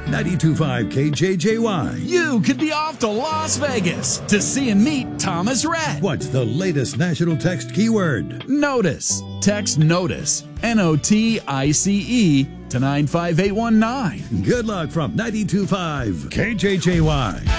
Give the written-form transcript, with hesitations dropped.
92.5 KJJY. You could be off to Las Vegas to see and meet Thomas Rhett. What's the latest national text keyword? Notice. Text NOTICE, NOTICE, to 95819. Good luck from 92.5 KJJY.